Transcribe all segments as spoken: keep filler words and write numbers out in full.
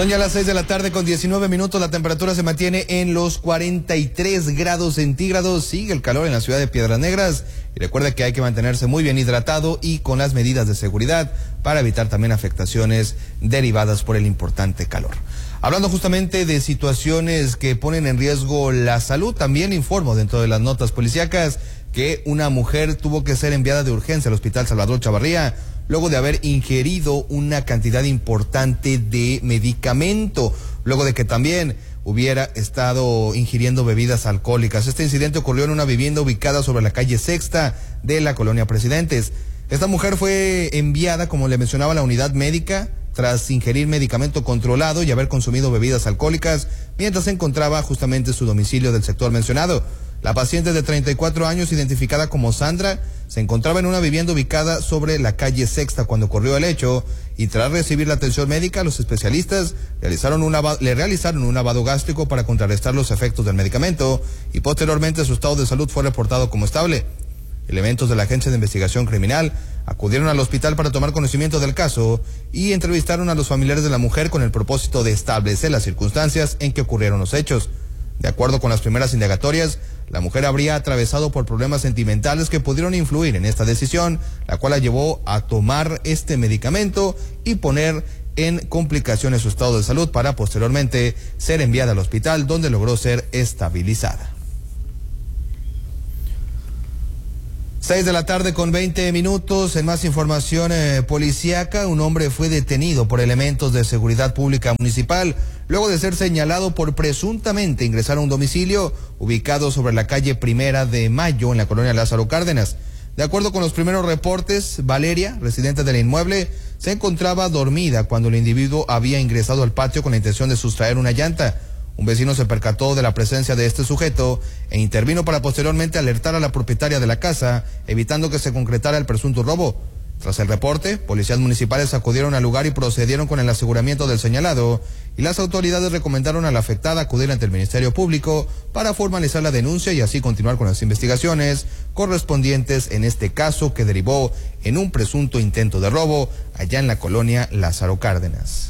Son ya las seis de la tarde con diecinueve minutos, la temperatura se mantiene en los cuarenta y tres grados centígrados, sigue el calor en la ciudad de Piedras Negras y recuerda que hay que mantenerse muy bien hidratado y con las medidas de seguridad para evitar también afectaciones derivadas por el importante calor. Hablando justamente de situaciones que ponen en riesgo la salud, también informo dentro de las notas policíacas que una mujer tuvo que ser enviada de urgencia al Hospital Salvador Chavarría luego de haber ingerido una cantidad importante de medicamento, luego de que también hubiera estado ingiriendo bebidas alcohólicas. Este incidente ocurrió en una vivienda ubicada sobre la calle Sexta de la colonia Presidentes. Esta mujer fue enviada, como le mencionaba, a la unidad médica tras ingerir medicamento controlado y haber consumido bebidas alcohólicas mientras se encontraba justamente en su domicilio del sector mencionado. La paciente de treinta y cuatro años, identificada como Sandra, se encontraba en una vivienda ubicada sobre la calle Sexta cuando ocurrió el hecho y tras recibir la atención médica, los especialistas realizaron un le realizaron un lavado gástrico para contrarrestar los efectos del medicamento y posteriormente su estado de salud fue reportado como estable. Elementos de la Agencia de Investigación Criminal acudieron al hospital para tomar conocimiento del caso y entrevistaron a los familiares de la mujer con el propósito de establecer las circunstancias en que ocurrieron los hechos. De acuerdo con las primeras indagatorias, la mujer habría atravesado por problemas sentimentales que pudieron influir en esta decisión, la cual la llevó a tomar este medicamento y poner en complicaciones su estado de salud para posteriormente ser enviada al hospital donde logró ser estabilizada. Seis de la tarde con veinte minutos. En más información eh, policíaca, un hombre fue detenido por elementos de seguridad pública municipal luego de ser señalado por presuntamente ingresar a un domicilio ubicado sobre la calle Primera de Mayo en la colonia Lázaro Cárdenas. De acuerdo con los primeros reportes, Valeria, residente del inmueble, se encontraba dormida cuando el individuo había ingresado al patio con la intención de sustraer una llanta. Un vecino se percató de la presencia de este sujeto e intervino para posteriormente alertar a la propietaria de la casa, evitando que se concretara el presunto robo. Tras el reporte, policías municipales acudieron al lugar y procedieron con el aseguramiento del señalado, y las autoridades recomendaron a la afectada acudir ante el Ministerio Público para formalizar la denuncia y así continuar con las investigaciones correspondientes en este caso que derivó en un presunto intento de robo allá en la colonia Lázaro Cárdenas.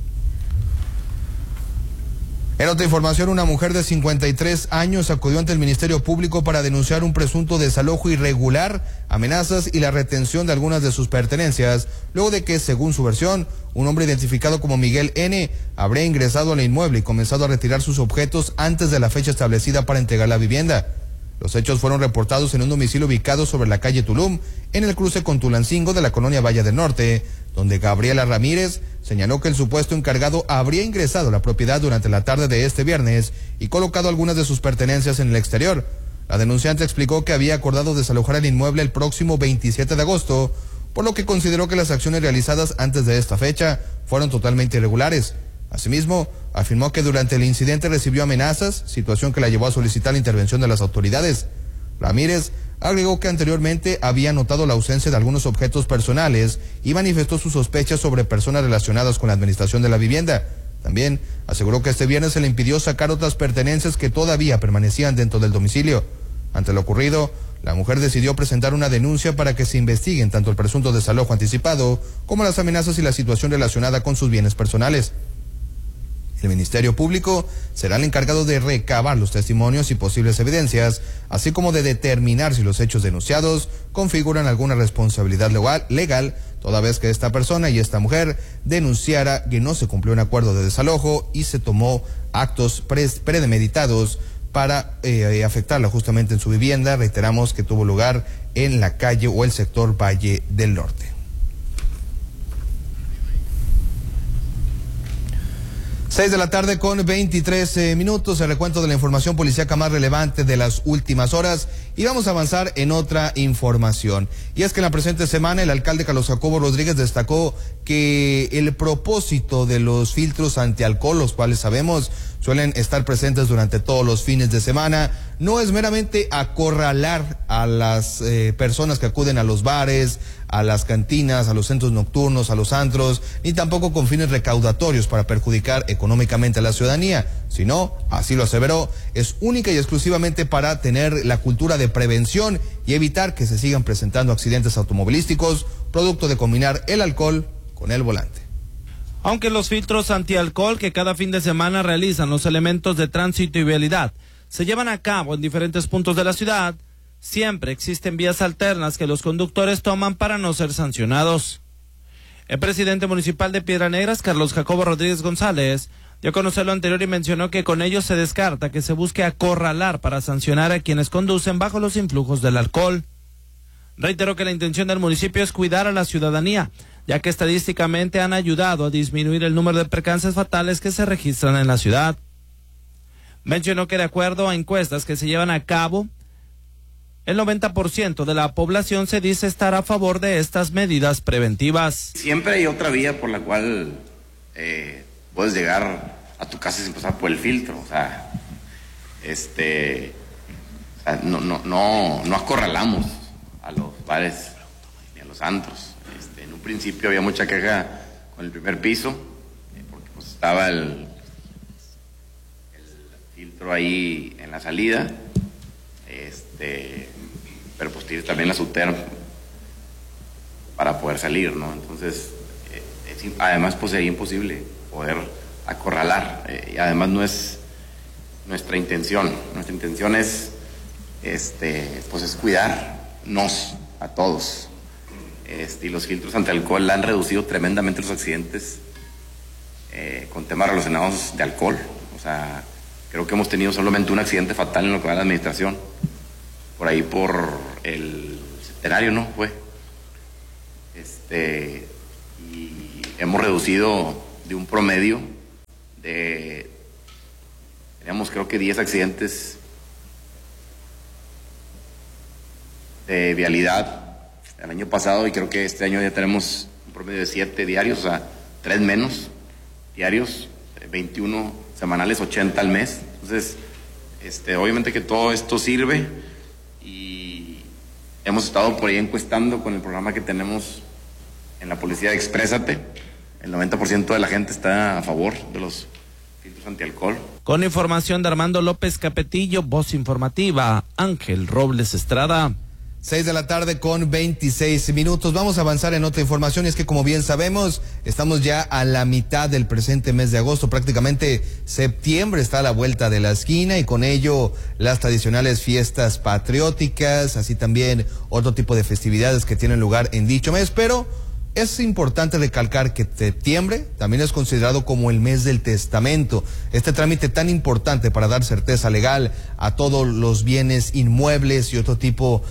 En otra información, una mujer de cincuenta y tres años acudió ante el Ministerio Público para denunciar un presunto desalojo irregular, amenazas y la retención de algunas de sus pertenencias, luego de que, según su versión, un hombre identificado como Miguel N. habría ingresado al inmueble y comenzado a retirar sus objetos antes de la fecha establecida para entregar la vivienda. Los hechos fueron reportados en un domicilio ubicado sobre la calle Tulum, en el cruce con Tulancingo de la colonia Valle del Norte, donde Gabriela Ramírez señaló que el supuesto encargado habría ingresado a la propiedad durante la tarde de este viernes y colocado algunas de sus pertenencias en el exterior. La denunciante explicó que había acordado desalojar el inmueble el próximo veintisiete de agosto, por lo que consideró que las acciones realizadas antes de esta fecha fueron totalmente irregulares. Asimismo, afirmó que durante el incidente recibió amenazas, situación que la llevó a solicitar la intervención de las autoridades. Ramírez agregó que anteriormente había notado la ausencia de algunos objetos personales y manifestó sus sospechas sobre personas relacionadas con la administración de la vivienda. También aseguró que este viernes se le impidió sacar otras pertenencias que todavía permanecían dentro del domicilio. Ante lo ocurrido, la mujer decidió presentar una denuncia para que se investiguen tanto el presunto desalojo anticipado como las amenazas y la situación relacionada con sus bienes personales. El Ministerio Público será el encargado de recabar los testimonios y posibles evidencias, así como de determinar si los hechos denunciados configuran alguna responsabilidad legal, legal, toda vez que esta persona y esta mujer denunciara que no se cumplió un acuerdo de desalojo y se tomó actos pre premeditados para eh, afectarla justamente en su vivienda. Reiteramos que tuvo lugar en la calle o el sector Valle del Norte. Seis de la tarde con veintitrés eh, minutos, el recuento de la información policíaca más relevante de las últimas horas, y vamos a avanzar en otra información. Y es que en la presente semana el alcalde Carlos Jacobo Rodríguez destacó que el propósito de los filtros antialcohol, los cuales sabemos suelen estar presentes durante todos los fines de semana, no es meramente acorralar a las eh, personas que acuden a los bares, a las cantinas, a los centros nocturnos, a los antros, ni tampoco con fines recaudatorios para perjudicar económicamente a la ciudadanía, sino, así lo aseveró, es única y exclusivamente para tener la cultura de prevención y evitar que se sigan presentando accidentes automovilísticos, producto de combinar el alcohol con el volante. Aunque los filtros antialcohol que cada fin de semana realizan los elementos de tránsito y vialidad se llevan a cabo en diferentes puntos de la ciudad, siempre existen vías alternas que los conductores toman para no ser sancionados. El presidente municipal de Piedras Negras, Carlos Jacobo Rodríguez González, dio a conocer lo anterior y mencionó que con ello se descarta que se busque acorralar para sancionar a quienes conducen bajo los influjos del alcohol. Reiteró que la intención del municipio es cuidar a la ciudadanía, ya que estadísticamente han ayudado a disminuir el número de percances fatales que se registran en la ciudad. Mencionó que de acuerdo a encuestas que se llevan a cabo, el noventa por ciento de la población se dice estar a favor de estas medidas preventivas. Siempre hay otra vía por la cual eh, puedes llegar a tu casa sin pasar por el filtro, o sea, este, o sea, no, no, no, no acorralamos a los bares ni a los antros. Este, en un principio había mucha queja con el primer piso, eh, porque pues estaba el, el filtro ahí en la salida, este, pero pues tiene también la SUTER para poder salir, ¿no? Entonces, eh, es, además pues sería imposible poder acorralar, eh, y además no es nuestra intención, nuestra intención es, este, pues es cuidarnos a todos, este, y los filtros antialcohol han reducido tremendamente los accidentes eh, con temas relacionados de alcohol. O sea, creo que hemos tenido solamente un accidente fatal en lo que va de la administración, por ahí por el Centenario, ¿no? Fue. Este, y hemos reducido de un promedio de, teníamos creo que diez accidentes de vialidad el año pasado, y creo que este año ya tenemos un promedio de siete diarios, o sea, tres menos diarios, veintiuno semanales, ochenta al mes. Entonces, este, obviamente que todo esto sirve, y hemos estado por ahí encuestando con el programa que tenemos en la policía de Exprésate. El noventa por ciento de la gente está a favor de los filtros antialcohol. Con información de Armando López Capetillo, voz informativa, Ángel Robles Estrada. Seis de la tarde con veintiséis minutos. Vamos a avanzar en otra información, y es que, como bien sabemos, estamos ya a la mitad del presente mes de agosto. Prácticamente septiembre está a la vuelta de la esquina, y con ello las tradicionales fiestas patrióticas, así también otro tipo de festividades que tienen lugar en dicho mes. Pero es importante recalcar que septiembre también es considerado como el mes del testamento, este trámite tan importante para dar certeza legal a todos los bienes inmuebles y otro tipo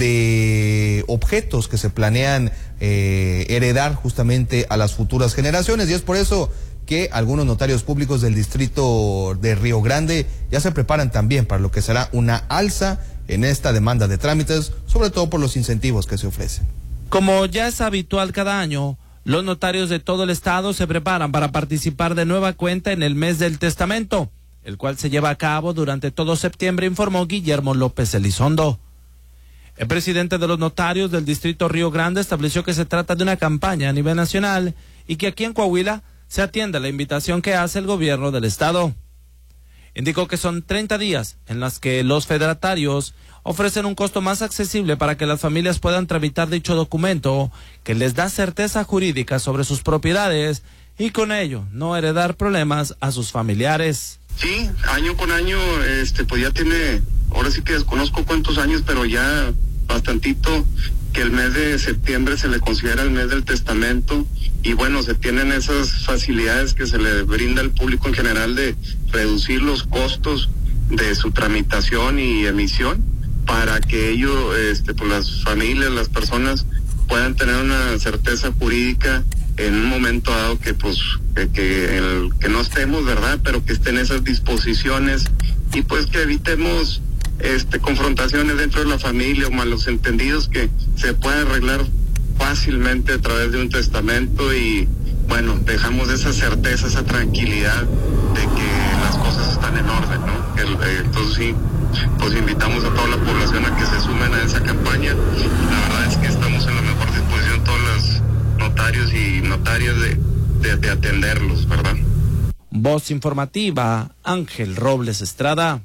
de objetos que se planean eh, heredar justamente a las futuras generaciones. Y es por eso que algunos notarios públicos del distrito de Río Grande ya se preparan también para lo que será una alza en esta demanda de trámites, sobre todo por los incentivos que se ofrecen. Como ya es habitual cada año, los notarios de todo el estado se preparan para participar de nueva cuenta en el mes del testamento, el cual se lleva a cabo durante todo septiembre, informó Guillermo López Elizondo. El presidente de los notarios del distrito Río Grande estableció que se trata de una campaña a nivel nacional y que aquí en Coahuila se atiende a la invitación que hace el gobierno del estado. Indicó que son treinta días en las que los fedatarios ofrecen un costo más accesible para que las familias puedan tramitar dicho documento, que les da certeza jurídica sobre sus propiedades y con ello no heredar problemas a sus familiares. Sí, año con año, este, pues ya tiene, ahora sí que desconozco cuántos años, pero ya bastantito que el mes de septiembre se le considera el mes del testamento, y bueno, se tienen esas facilidades que se le brinda al público en general de reducir los costos de su tramitación y emisión, para que ello, este, pues las familias, las personas puedan tener una certeza jurídica en un momento dado que pues que, que, el, que no estemos, ¿verdad? Pero que estén esas disposiciones, y pues que evitemos este confrontaciones dentro de la familia o malos entendidos que se pueden arreglar fácilmente a través de un testamento. Y bueno, dejamos esa certeza, esa tranquilidad de que las cosas están en orden, ¿no? El, eh, entonces sí, pues invitamos a toda la población a que se sumen a esa campaña. La verdad es que estamos en la mejor disposición todos los notarios y notarias de, de, de atenderlos, ¿verdad? Voz informativa, Ángel Robles Estrada.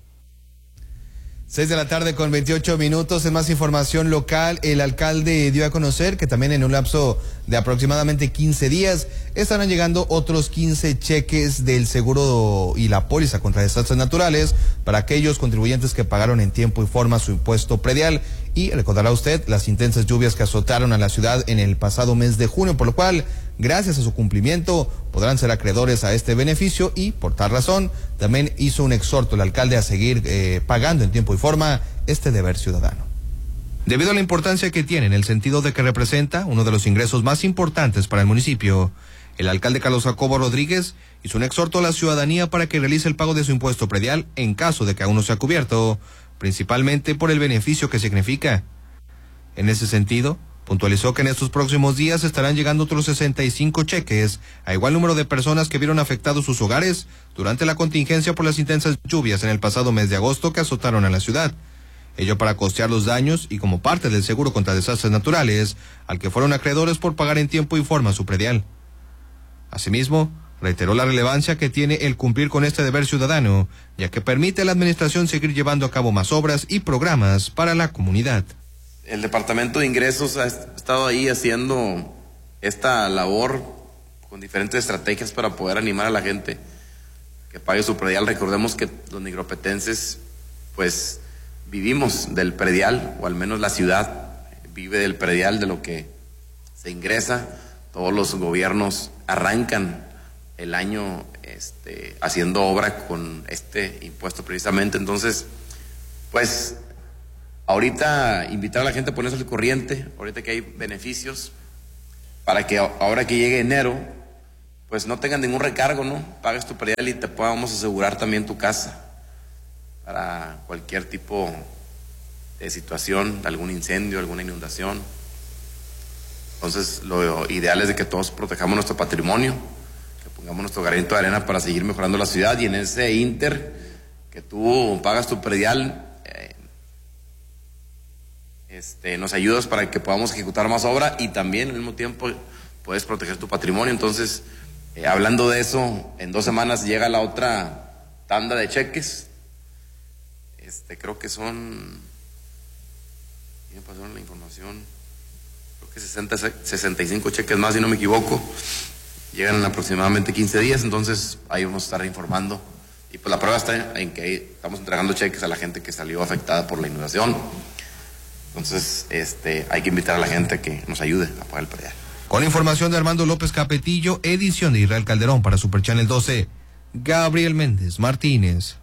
Seis de la tarde con veintiocho minutos. En más información local, el alcalde dio a conocer que también en un lapso de aproximadamente quince días, estarán llegando otros quince cheques del seguro y la póliza contra desastres naturales para aquellos contribuyentes que pagaron en tiempo y forma su impuesto predial. Y recordará usted las intensas lluvias que azotaron a la ciudad en el pasado mes de junio, por lo cual, gracias a su cumplimiento, podrán ser acreedores a este beneficio y, por tal razón, también hizo un exhorto el alcalde a seguir eh, pagando en tiempo y forma este deber ciudadano. Debido a la importancia que tiene en el sentido de que representa uno de los ingresos más importantes para el municipio, el alcalde Carlos Jacobo Rodríguez hizo un exhorto a la ciudadanía para que realice el pago de su impuesto predial en caso de que aún no sea cubierto, principalmente por el beneficio que significa. En ese sentido, puntualizó que en estos próximos días estarán llegando otros sesenta y cinco cheques a igual número de personas que vieron afectados sus hogares durante la contingencia por las intensas lluvias en el pasado mes de agosto que azotaron a la ciudad. Ello para costear los daños y como parte del seguro contra desastres naturales, al que fueron acreedores por pagar en tiempo y forma su predial. Asimismo, reiteró la relevancia que tiene el cumplir con este deber ciudadano, ya que permite a la administración seguir llevando a cabo más obras y programas para la comunidad. El Departamento de Ingresos ha estado ahí haciendo esta labor con diferentes estrategias para poder animar a la gente que pague su predial. Recordemos que los nigropetenses, pues, vivimos del predial, o al menos la ciudad vive del predial, de lo que se ingresa. Todos los gobiernos arrancan el año este, haciendo obra con este impuesto precisamente. Entonces, pues, ahorita invitar a la gente a ponerse al corriente, ahorita que hay beneficios, para que ahora que llegue enero, pues no tengan ningún recargo, ¿no? Pagues tu predial y te podamos asegurar también tu casa para cualquier tipo de situación, algún incendio, alguna inundación. Entonces, lo ideal es de que todos protejamos nuestro patrimonio, que pongamos nuestro granito de arena para seguir mejorando la ciudad, y en ese inter que tú pagas tu predial, eh, este, nos ayudas para que podamos ejecutar más obra y también al mismo tiempo puedes proteger tu patrimonio. Entonces, eh, hablando de eso, en dos semanas llega la otra tanda de cheques. Este, creo que son, me pasaron la información, creo que sesenta, sesenta y cinco cheques más, si no me equivoco, llegan en aproximadamente quince días, entonces ahí vamos a estar informando. Y pues la prueba está en que estamos entregando cheques a la gente que salió afectada por la inundación. Entonces, este, hay que invitar a la gente a que nos ayude a pagar el predial. Con información de Armando López Capetillo, edición de Israel Calderón para Super Channel doce, Gabriel Méndez Martínez.